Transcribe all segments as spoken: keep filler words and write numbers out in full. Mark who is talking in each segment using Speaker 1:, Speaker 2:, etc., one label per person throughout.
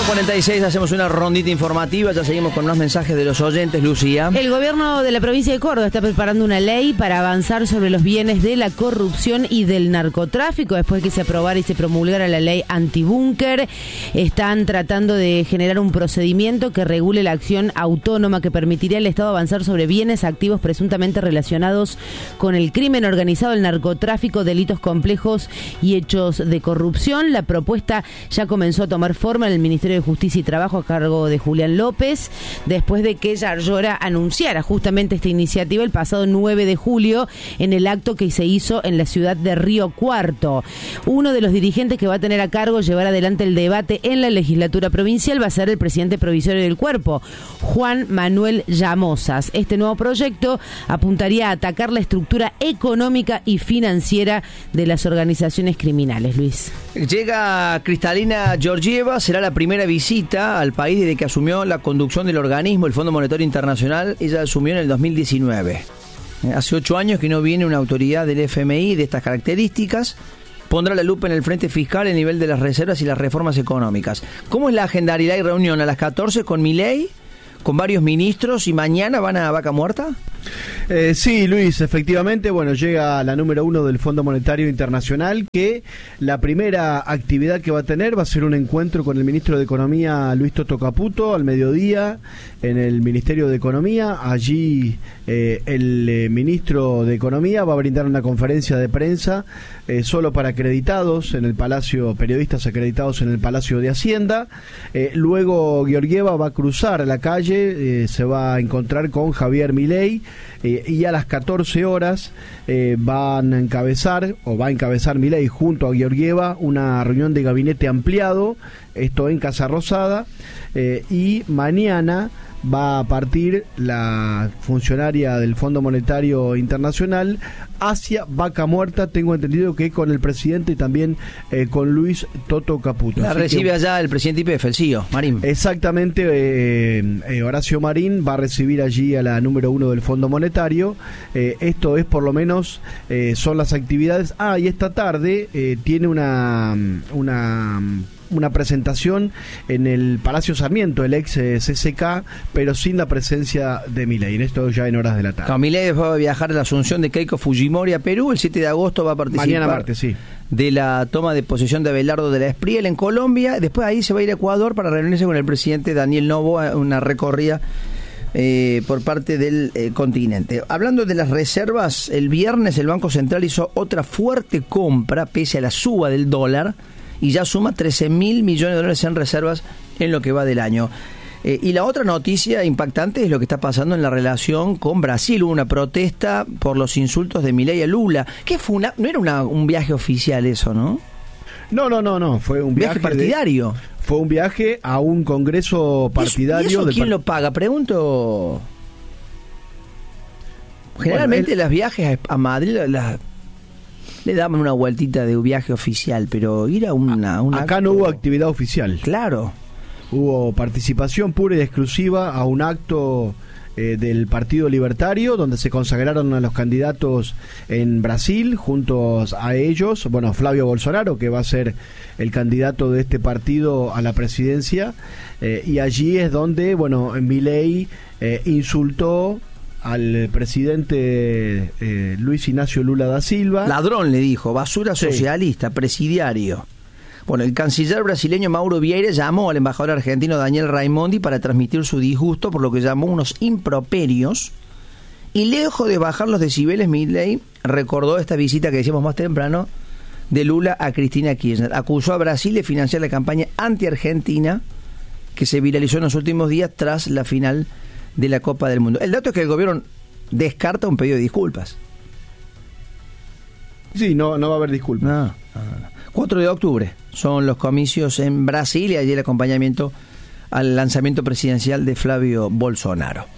Speaker 1: cuarenta y seis, hacemos una rondita informativa, ya seguimos con unos mensajes de los oyentes, Lucía.
Speaker 2: El gobierno de la provincia de Córdoba está preparando una ley para avanzar sobre los bienes de la corrupción y del narcotráfico, después que se aprobara y se promulgara la ley antibúnker. Están tratando de generar un procedimiento que regule la acción autónoma que permitiría al Estado avanzar sobre bienes activos presuntamente relacionados con el crimen organizado, el narcotráfico, delitos complejos y hechos de corrupción. La propuesta ya comenzó a tomar forma en el Ministerio de Justicia y Trabajo a cargo de Julián López, después de que Yarlora anunciara justamente esta iniciativa el pasado nueve de julio en el acto que se hizo en la ciudad de Río Cuarto. Uno de los dirigentes que va a tener a cargo llevar adelante el debate en la legislatura provincial va a ser el presidente provisorio del cuerpo, Juan Manuel Llamosas. Este nuevo proyecto apuntaría a atacar la estructura económica y financiera de las organizaciones criminales. Luis.
Speaker 1: Llega Kristalina Georgieva, será la primera visita al país desde que asumió la conducción del organismo, el Fondo Monetario Internacional. Ella asumió en el dos mil diecinueve. Hace ocho años que no viene una autoridad del F M I de estas características. Pondrá la lupa en el frente fiscal, el nivel de las reservas y las reformas económicas. ¿Cómo es la agendaridad y reunión? A las catorce con Milei, con varios ministros, y mañana van a Vaca Muerta.
Speaker 3: Eh, sí, Luis, efectivamente, bueno, llega la número uno del Fondo Monetario Internacional, que la primera actividad que va a tener va a ser un encuentro con el ministro de Economía, Luis Toto Caputo, al mediodía en el Ministerio de Economía. Allí eh, el eh, ministro de Economía va a brindar una conferencia de prensa eh, solo para acreditados en el Palacio, periodistas acreditados en el Palacio de Hacienda. Eh, luego Georgieva va a cruzar la calle, eh, se va a encontrar con Javier Milei. Eh, y a las catorce horas eh, van a encabezar, o va a encabezar Milei junto a Georgieva, una reunión de gabinete ampliado, esto en Casa Rosada, eh, y mañana va a partir la funcionaria del Fondo Monetario Internacional hacia Vaca Muerta, tengo entendido que con el presidente y también eh, con Luis Toto Caputo.
Speaker 1: La
Speaker 3: Así
Speaker 1: recibe
Speaker 3: que,
Speaker 1: allá el presidente I P F, el C E O, Marín.
Speaker 3: Exactamente, eh, eh, Horacio Marín va a recibir allí a la número uno del Fondo Monetario. Eh, esto es por lo menos, eh, son las actividades. Ah, y esta tarde eh, tiene una... una una presentación en el Palacio Sarmiento, el ex eh, C C K, pero sin la presencia de Milei, en esto ya en horas de la tarde.
Speaker 1: Milei va a viajar a la asunción de Keiko Fujimori a Perú, el siete de agosto va a participar.
Speaker 3: Mañana martes, sí.
Speaker 1: De la toma de posesión de Abelardo de la Espriel en Colombia, después ahí se va a ir a Ecuador para reunirse con el presidente Daniel Noboa, una recorrida eh, por parte del eh, continente. Hablando de las reservas, el viernes el Banco Central hizo otra fuerte compra, pese a la suba del dólar, y ya suma trece mil millones de dólares en reservas en lo que va del año. Eh, y la otra noticia impactante es lo que está pasando en la relación con Brasil. Hubo una protesta por los insultos de Milei a Lula. ¿Qué fue una, no era una, un viaje oficial eso, ¿no?
Speaker 3: No, no, no, no, fue un viaje,
Speaker 1: viaje partidario.
Speaker 3: De, fue un viaje a un congreso partidario.
Speaker 1: ¿Y eso, y eso quién
Speaker 3: par-
Speaker 1: lo paga? Pregunto. Generalmente bueno, el... las viajes a Madrid las... le daban una vueltita de viaje oficial, pero ir a una... A una
Speaker 3: acá
Speaker 1: acto...
Speaker 3: no hubo actividad oficial.
Speaker 1: Claro.
Speaker 3: Hubo participación pura y exclusiva a un acto eh, del Partido Libertario, donde se consagraron a los candidatos en Brasil, juntos a ellos, bueno, Flavio Bolsonaro, que va a ser el candidato de este partido a la presidencia, eh, y allí es donde, bueno, Milei eh, insultó al presidente eh, Luis Ignacio Lula da Silva.
Speaker 1: Ladrón, le dijo, basura socialista, sí. Presidiario. Bueno, el canciller brasileño Mauro Vieira llamó al embajador argentino Daniel Raimondi para transmitir su disgusto por lo que llamó unos improperios, y lejos de bajar los decibeles, Milei recordó esta visita que decíamos más temprano de Lula a Cristina Kirchner. Acusó a Brasil de financiar la campaña anti-argentina que se viralizó en los últimos días tras la final de la Copa del Mundo. El dato es que el gobierno descarta un pedido de disculpas.
Speaker 3: Sí, no, no va a haber disculpas.
Speaker 1: No, no, no. cuatro de octubre son los comicios en Brasil y allí el acompañamiento al lanzamiento presidencial de Flavio Bolsonaro.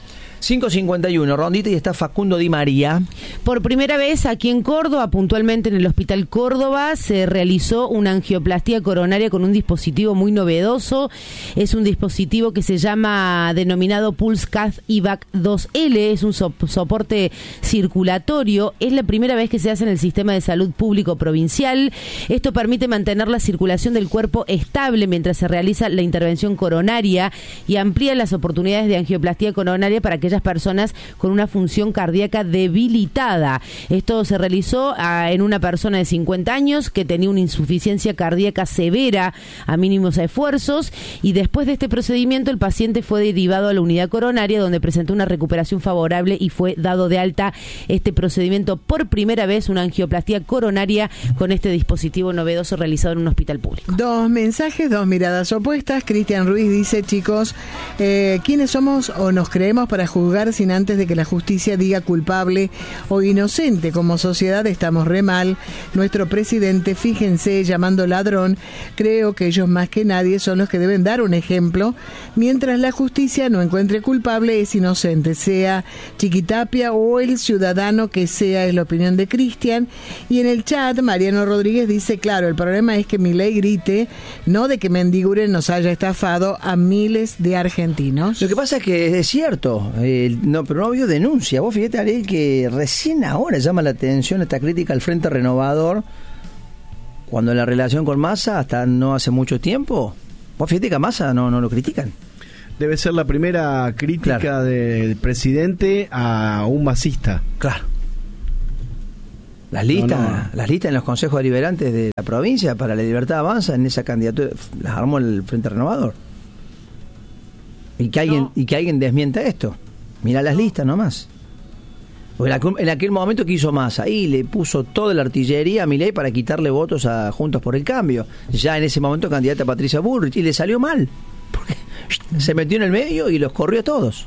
Speaker 1: cinco cincuenta y uno, rondita, y está Facundo Di María.
Speaker 2: Por primera vez aquí en Córdoba, puntualmente en el Hospital Córdoba, se realizó una angioplastía coronaria con un dispositivo muy novedoso. Es un dispositivo que se llama denominado PulseCath I V A C dos L, es un so- soporte circulatorio. Es la primera vez que se hace en el sistema de salud público provincial. Esto permite mantener la circulación del cuerpo estable mientras se realiza la intervención coronaria y amplía las oportunidades de angioplastía coronaria para aquellas personas con una función cardíaca debilitada. Esto se realizó a, en una persona de cincuenta años que tenía una insuficiencia cardíaca severa a mínimos esfuerzos, y después de este procedimiento el paciente fue derivado a la unidad coronaria, donde presentó una recuperación favorable y fue dado de alta. Este procedimiento, por primera vez, una angioplastía coronaria con este dispositivo novedoso realizado en un hospital público.
Speaker 4: Dos mensajes, dos miradas opuestas. Cristian Ruiz dice: chicos, eh, ¿quiénes somos o nos creemos para juzgar sin antes de que la justicia diga culpable o inocente? Como sociedad estamos re mal. Nuestro presidente, fíjense, llamando ladrón. Creo que ellos más que nadie son los que deben dar un ejemplo. Mientras la justicia no encuentre culpable, es inocente, sea Chiquitapia o el ciudadano que sea, es la opinión de Cristian. Y en el chat, Mariano Rodríguez dice: claro, el problema es que Milei grite, no de que Mendiguren nos haya estafado a miles de argentinos.
Speaker 1: Lo que pasa es que es cierto, eh, no, pero no había denuncia. Vos fíjate, Ariel, que recién ahora llama la atención esta crítica al Frente Renovador, cuando la relación con Massa hasta no hace mucho tiempo. Vos fíjate que a Massa no, no lo critican.
Speaker 3: Debe ser la primera crítica claro. del presidente a un masista.
Speaker 1: Claro. Las listas, no, no. las listas en los consejos deliberantes de la provincia para la Libertad Avanza, en esa candidatura las armó el Frente Renovador. Y que alguien, no. y que alguien desmienta esto. Mira las listas nomás. Porque en aquel momento que hizo Massa, ahí le puso toda la artillería a Milei para quitarle votos a Juntos por el Cambio. Ya en ese momento candidata a Patricia Bullrich, y le salió mal. Porque se metió en el medio y los corrió a todos.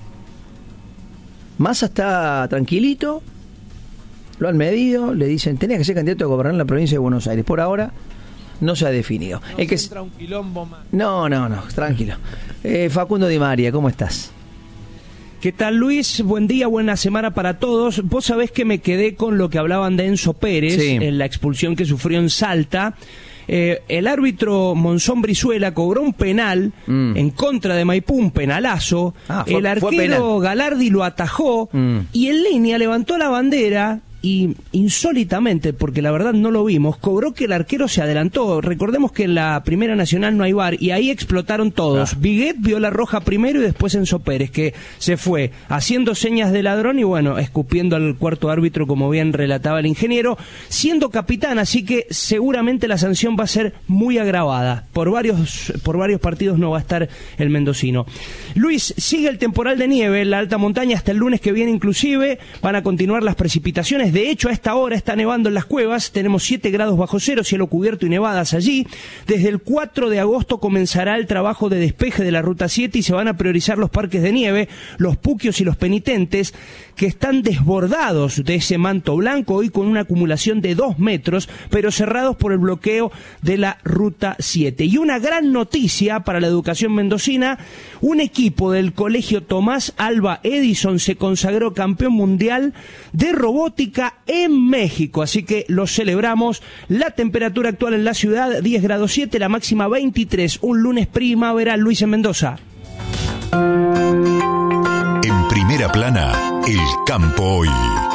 Speaker 1: Massa está tranquilito, lo han medido, le dicen: tenía que ser candidato a gobernar la provincia de Buenos Aires. Por ahora no se ha definido.
Speaker 5: No
Speaker 1: el que
Speaker 5: entra un quilombo más.
Speaker 1: No, no, no, tranquilo. Eh, Facundo Di María, ¿cómo estás?
Speaker 5: ¿Qué tal, Luis? Buen día, buena semana para todos. Vos sabés que me quedé con lo que hablaban de Enzo Pérez, sí. en la expulsión que sufrió en Salta. Eh, el árbitro Monzón Brizuela cobró un penal mm. en contra de Maipú, un penalazo. Ah, fue, el arquero Galardi lo atajó mm. y en línea levantó la bandera y insólitamente, porque la verdad no lo vimos, cobró que el arquero se adelantó. Recordemos que en la Primera Nacional no hay V A R y ahí explotaron todos. Ah. Viguet vio la roja primero y después Enzo Pérez, que se fue haciendo señas de ladrón y bueno, escupiendo al cuarto árbitro, como bien relataba el ingeniero, siendo capitán, así que seguramente la sanción va a ser muy agravada. Por varios, por varios partidos no va a estar el mendocino. Luis, sigue el temporal de nieve en la alta montaña hasta el lunes que viene inclusive. Van a continuar las precipitaciones. De hecho, a esta hora está nevando en las cuevas, tenemos siete grados bajo cero, cielo cubierto y nevadas allí. Desde el cuatro de agosto comenzará el trabajo de despeje de la Ruta siete y se van a priorizar los parques de nieve, los Puquios y los Penitentes, que están desbordados de ese manto blanco, hoy con una acumulación de dos metros, pero cerrados por el bloqueo de la Ruta siete. Y una gran noticia para la educación mendocina: un equipo del Colegio Tomás Alva Edison se consagró campeón mundial de robótica en México, así que lo celebramos. La temperatura actual en la ciudad, diez grados siete, la máxima veintitrés, un lunes primaveral. Luis, en Mendoza.
Speaker 6: En Primera Plana, el campo hoy.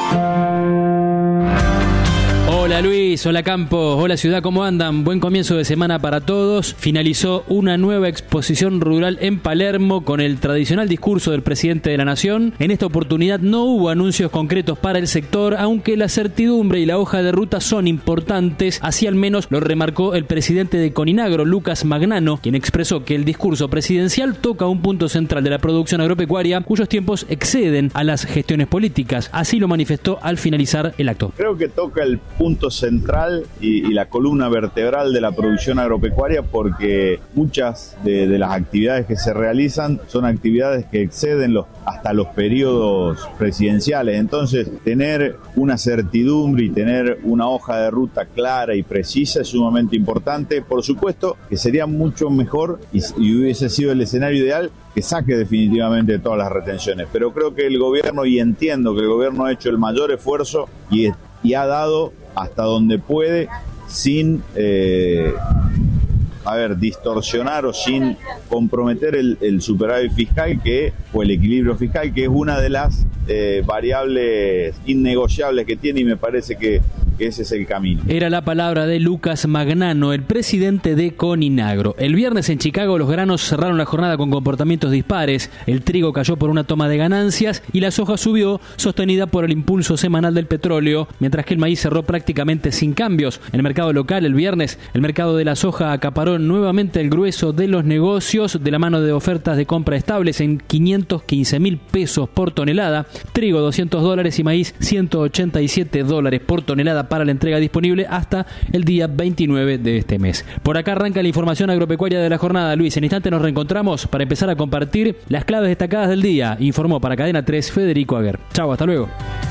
Speaker 7: Hola Luis, hola Campos, hola ciudad, ¿cómo andan? Buen comienzo de semana para todos. Finalizó una nueva exposición rural en Palermo con el tradicional discurso del presidente de la Nación. En esta oportunidad no hubo anuncios concretos para el sector, aunque la certidumbre y la hoja de ruta son importantes, así al menos lo remarcó el presidente de Coninagro, Lucas Magnano, quien expresó que el discurso presidencial toca un punto central de la producción agropecuaria, cuyos tiempos exceden a las gestiones políticas. Así lo manifestó al finalizar el acto.
Speaker 8: Creo que toca el punto punto central y, y la columna vertebral de la producción agropecuaria, porque muchas de, de las actividades que se realizan son actividades que exceden los, hasta los periodos presidenciales. Entonces, tener una certidumbre y tener una hoja de ruta clara y precisa es sumamente importante. Por supuesto que sería mucho mejor y, y hubiese sido el escenario ideal que saque definitivamente todas las retenciones, pero creo que el gobierno, y entiendo que el gobierno ha hecho el mayor esfuerzo y, y ha dado hasta donde puede sin eh, a ver, distorsionar o sin comprometer el, el superávit fiscal que o el equilibrio fiscal, que es una de las eh, variables innegociables que tiene, y me parece que ese es el camino.
Speaker 7: Era la palabra de Lucas Magnano, el presidente de Coninagro. El viernes en Chicago los granos cerraron la jornada con comportamientos dispares. El trigo cayó por una toma de ganancias y la soja subió, sostenida por el impulso semanal del petróleo, mientras que el maíz cerró prácticamente sin cambios. En el mercado local el viernes, el mercado de la soja acaparó nuevamente el grueso de los negocios de la mano de ofertas de compra estables en quinientos quince mil pesos por tonelada, trigo doscientos dólares y maíz ciento ochenta y siete dólares por tonelada para la entrega disponible hasta el día veintinueve de este mes. Por acá arranca la información agropecuaria de la jornada, Luis. En instante nos reencontramos para empezar a compartir las claves destacadas del día. Informó para Cadena tres Federico Aguer. Chau, hasta luego.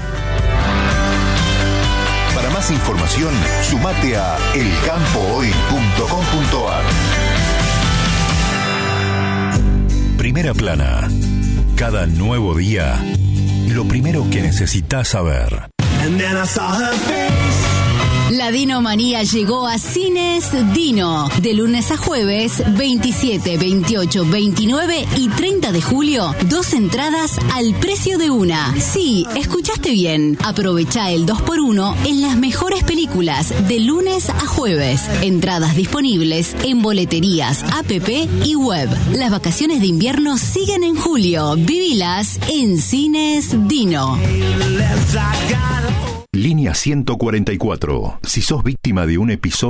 Speaker 6: Para más información, sumate a el campo hoy punto com punto a r. Primera Plana. Cada nuevo día, lo primero que necesitas saber.
Speaker 9: La Dinomanía llegó a Cines Dino. De lunes a jueves, veintisiete, veintiocho, veintinueve y treinta de julio, dos entradas al precio de una. Sí, escuchaste bien. Aprovecha el dos por uno en las mejores películas de lunes a jueves. Entradas disponibles en boleterías, app y web. Las vacaciones de invierno siguen en julio. Vivilas en Cines Dino.
Speaker 6: Línea ciento cuarenta y cuatro. Si sos víctima de un episodio